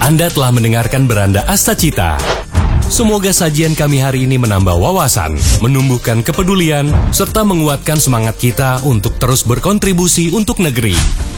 Anda telah mendengarkan Beranda Astacita. Semoga sajian kami hari ini menambah wawasan, menumbuhkan kepedulian, serta menguatkan semangat kita untuk terus berkontribusi untuk negeri.